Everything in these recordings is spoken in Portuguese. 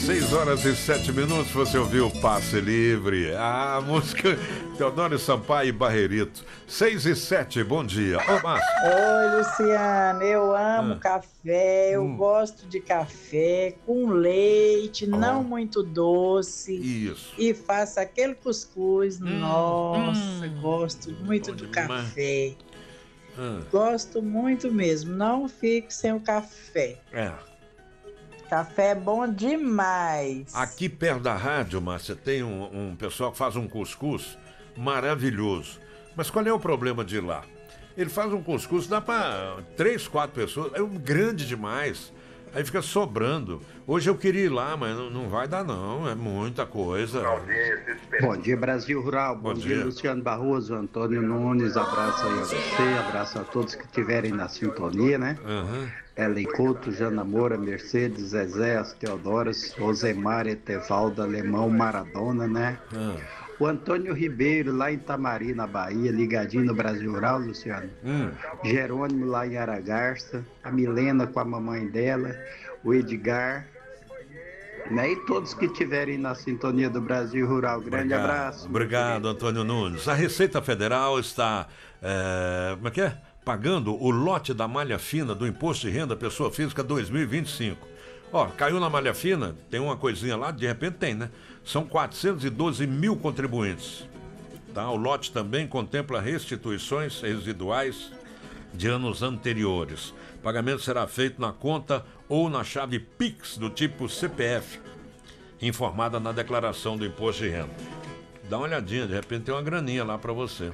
6h07, você ouviu Passe Livre, a música Teodoro Sampaio e Barrerito. 6h07, bom dia. Ô, Márcio. Oi, Luciano, eu amo café, eu gosto de café com leite, não muito doce. Isso. E faço aquele cuscuz, nossa, gosto muito do café. Gosto muito mesmo, não fico sem o café. Café é bom demais. Aqui perto da rádio, Márcia, tem um pessoal que faz um cuscuz maravilhoso. Mas qual é o problema de ir lá? Ele faz um cuscuz, dá para 3, 4 pessoas, é grande demais. Aí fica sobrando. Hoje eu queria ir lá, mas não vai dar não, é muita coisa. Bom dia, Brasil Rural. Bom dia, Luciano Barroso, Antônio Nunes. Abraço aí a você, abraço a todos que estiverem na sintonia, né? Ellen Couto, Jana Moura, Mercedes, Zezé, as Teodoras, Rosemar, Etevaldo, Alemão, Maradona, né? O Antônio Ribeiro, lá em Tamari, na Bahia, ligadinho no Brasil Rural, Luciano. Jerônimo, lá em Aragarça. A Milena com a mamãe dela. O Edgar. Né? E todos que estiverem na sintonia do Brasil Rural. Grande abraço. Obrigado, Antônio Nunes. A Receita Federal está... como é que é? Pagando o lote da malha fina do Imposto de Renda Pessoa Física 2025. Ó, caiu na malha fina, tem uma coisinha lá, de repente tem, né? São 412 mil contribuintes. Tá? O lote também contempla restituições residuais de anos anteriores. O pagamento será feito na conta ou na chave Pix do tipo CPF, informada na declaração do Imposto de Renda. Dá uma olhadinha, de repente tem uma graninha lá para você.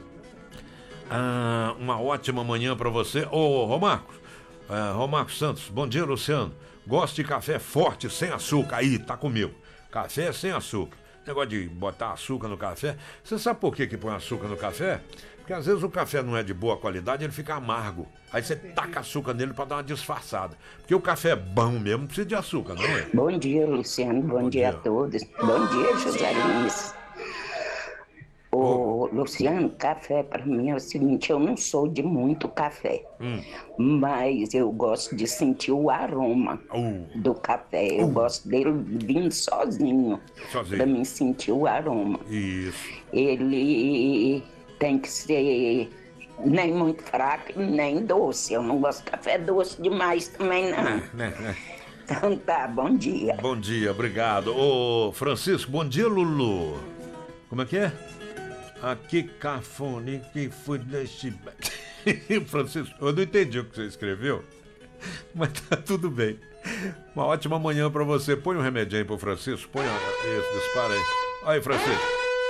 Uma ótima manhã para você. Ô, Marcos Santos, bom dia, Luciano. Gosto de café forte, sem açúcar. Aí, tá comigo. Café sem açúcar. Negócio de botar açúcar no café. Você sabe por que põe açúcar no café? Porque às vezes o café não é de boa qualidade, ele fica amargo. Aí você taca açúcar nele para dar uma disfarçada. Porque o café é bom mesmo, não precisa de açúcar, não é? Bom dia, Luciano. Bom dia a todos. Bom dia, José Lins. Ô, Luciano, café para mim é o seguinte, eu não sou de muito café, mas eu gosto de sentir o aroma do café. Eu gosto dele vindo sozinho. Para mim sentir o aroma. Isso. Ele tem que ser nem muito fraco, nem doce. Eu não gosto de café doce demais também, não. Então tá, bom dia. Bom dia, obrigado. Ô, Francisco, bom dia, Lulu. Como é que é? Que cafone que foi desse... Francisco, eu não entendi o que você escreveu, mas tá tudo bem. Uma ótima manhã pra você. Põe um remedinho aí pro Francisco. Põe isso, dispara aí. Aí, Francisco.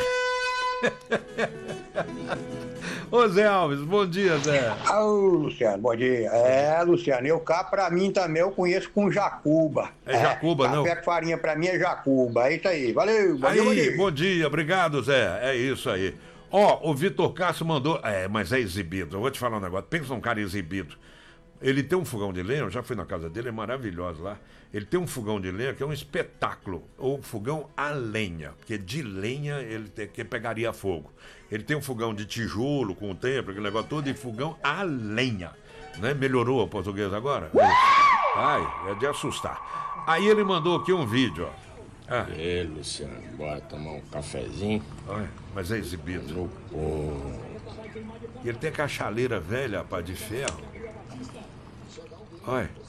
Ô, Zé Alves, bom dia, Zé. Luciano, bom dia. Luciano, eu cá pra mim também eu conheço com Jacuba. Jacuba, não? Café com farinha pra mim é Jacuba, é isso aí, valeu, bom dia, obrigado, Zé, é isso aí. Ó, o Vitor Castro mandou, mas é exibido, eu vou te falar um negócio, pensa num cara exibido. Ele tem um fogão de lenha, eu já fui na casa dele, é maravilhoso lá. Ele tem um fogão de lenha que é um espetáculo, ou fogão a lenha, porque de lenha ele que pegaria fogo. Ele tem um fogão de tijolo com o tempo, aquele negócio todo, e fogão a lenha. Né? Melhorou o português agora? Ai, é de assustar. Aí ele mandou aqui um vídeo, ó. Luciano, bora tomar um cafezinho. Mas é exibido. E ele tem aquela chaleira velha, pá, de ferro. Olha.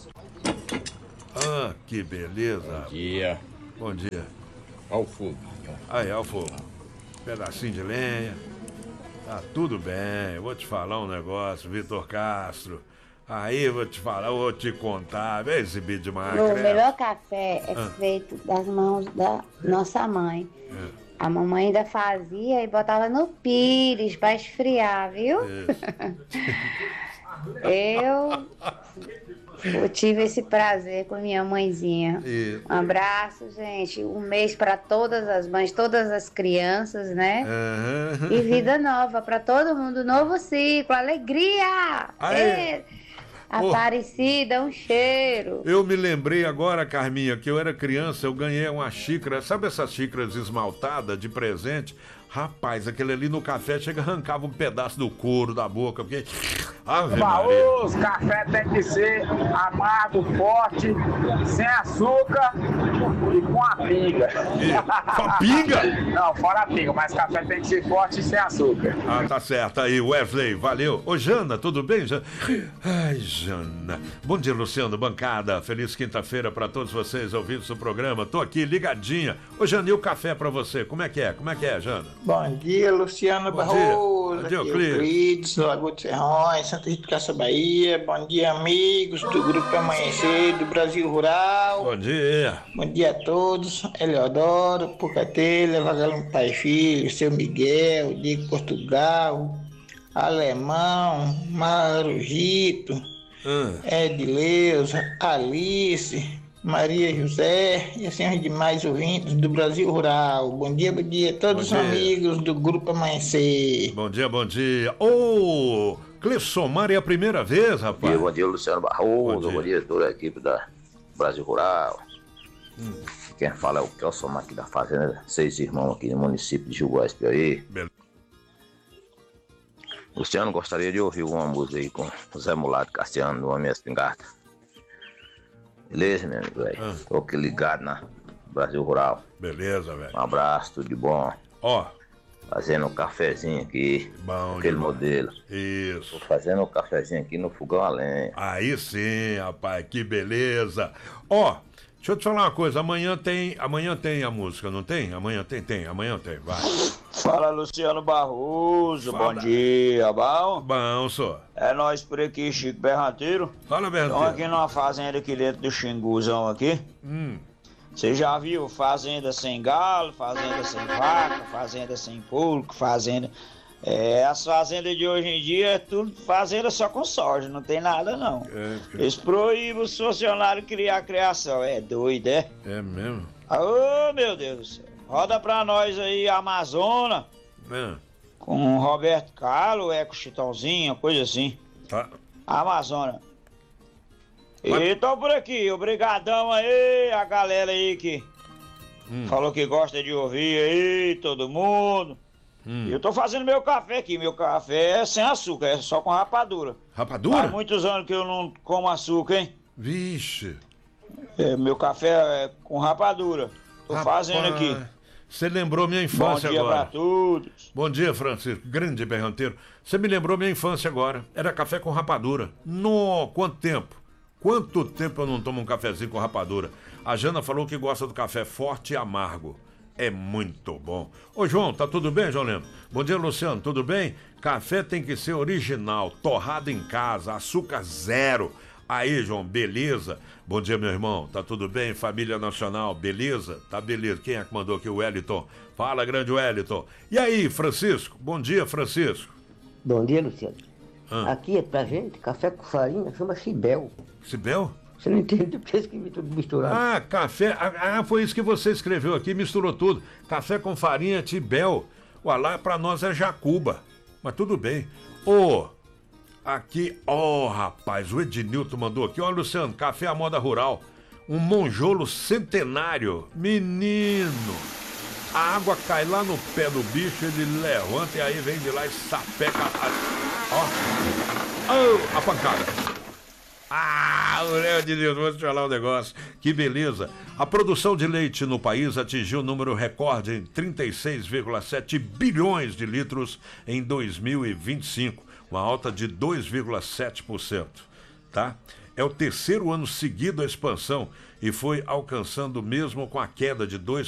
Que beleza. Bom dia. Bom dia. Olha o fogo. Aí, olha o fogo. Pedacinho de lenha. Tá tudo bem. Eu vou te falar um negócio, Vitor Castro. Aí vou te falar, vou te contar. Vem exibir demais. O melhor café é feito das mãos da nossa mãe. A mamãe ainda fazia e botava no pires pra esfriar, viu? Eu tive esse prazer com minha mãezinha. Um abraço, gente. Um mês para todas as mães, todas as crianças, né? E vida nova para todo mundo. Novo ciclo, alegria! Aparecida, um cheiro. Eu me lembrei agora, Carminha, que eu era criança, eu ganhei uma xícara, sabe essas xícaras esmaltadas de presente? Rapaz, aquele ali no café chega arrancava um pedaço do couro da boca, porque... Os café tem que ser amargo, forte, sem açúcar E com a pinga. Com a pinga? Não, fora a pinga, mas café tem que ser forte e sem açúcar. Ah, tá certo. Aí, Wesley, valeu. Ô, Jana, tudo bem, Jana? Ai, Jana. Bom dia, Luciano, bancada. Feliz quinta-feira pra todos vocês ouvindo o programa. Tô aqui ligadinha. Ô, Jana, e o café pra você? Como é que é? Como é que é, Jana? Bom dia, Luciano Barroso. Bom dia, Euclides, Lagoa dos Serrões, Santa Rita de Caça Bahia. Bom dia, amigos do Grupo Amanhecer, do Brasil Rural. Bom dia. Bom dia a todos. Eleodoro, Pucatelha, Vagalume Pai Filho, Seu Miguel, Diego Portugal, Alemão, Marujito, Edileuza, Alice, Maria José e assim os demais ouvintes do Brasil Rural. Bom dia a todos os amigos do Grupo Amanhecer. Bom dia, bom dia. Ô, Clessomar, é a primeira vez, rapaz? Bom dia, Luciano Barroso. Bom dia a toda a equipe da Brasil Rural. Quem fala é o Clessomar aqui da Fazenda Seis Irmãos, aqui no município de Juguás, Piauí. Luciano, gostaria de ouvir uma música aí com o Zé Mulato Cassiano, do Homem Espingarda. Beleza, meu amigo, velho? Tô aqui ligado na Brasil Rural. Beleza, velho. Um abraço, tudo de bom. Ó. Fazendo um cafezinho aqui. Bom, aquele modelo. Isso. Tô fazendo um cafezinho aqui no fogão a lenha. Aí sim, rapaz, que beleza. Ó, deixa eu te falar uma coisa. Amanhã tem a música, não tem? Amanhã tem. Amanhã tem, vai. Fala, Luciano Barroso. Fala. Bom dia, bom? Bom, senhor. É nós por aqui, Chico Berranteiro. Fala, Berranteiro. Estamos aqui numa fazenda aqui dentro do Xinguzão aqui. Você já viu fazenda sem galo, fazenda sem vaca, fazenda sem porco, fazenda... as fazendas de hoje em dia é tudo fazenda só com soja, não tem nada não. Eles proíbem os funcionários criar a criação. É doido, é? É mesmo? Ô, meu Deus do céu. Roda pra nós aí, Amazônia. Com Roberto Carlos, Eco Chitãozinho, coisa assim. Tá. Amazônia. E tô por aqui, obrigadão aí, a galera aí que falou que gosta de ouvir aí, todo mundo. Eu tô fazendo meu café aqui, meu café é sem açúcar, é só com rapadura. Rapadura? Faz muitos anos que eu não como açúcar, hein? Vixe. Meu café é com rapadura. Tô fazendo aqui. Você lembrou minha infância agora. Bom dia pra todos. Bom dia, Francisco. Grande berranteiro. Você me lembrou minha infância agora. Era café com rapadura. Quanto tempo? Quanto tempo eu não tomo um cafezinho com rapadura? A Jana falou que gosta do café forte e amargo. É muito bom. Ô, João, tá tudo bem, João Lemos? Bom dia, Luciano, tudo bem? Café tem que ser original, torrado em casa, açúcar zero. Aí, João, beleza? Bom dia, meu irmão, tá tudo bem? Família Nacional, beleza? Tá beleza. Quem é que mandou aqui? O Wellington. Fala, grande Wellington. E aí, Francisco? Bom dia, Francisco. Bom dia, Luciano. Aqui é pra gente, café com farinha, chama Cibel. Cibel? Você não entende porque escrevi tudo misturado. Ah, café. Foi isso que você escreveu aqui, misturou tudo. Café com farinha, Tibel. Lá pra nós é Jacuba. Mas tudo bem. Aqui, rapaz, o Ednilton mandou aqui. Luciano, café à moda rural. Um monjolo centenário. Menino. A água cai lá no pé do bicho, ele levanta e aí vem de lá e sapeca. A pancada. Vou te falar um negócio. Que beleza. A produção de leite no país atingiu o número recorde em 36,7 bilhões de litros em 2025. Uma alta de 2,7%. Tá? É o terceiro ano seguido a expansão e foi alcançando mesmo com a queda de 2%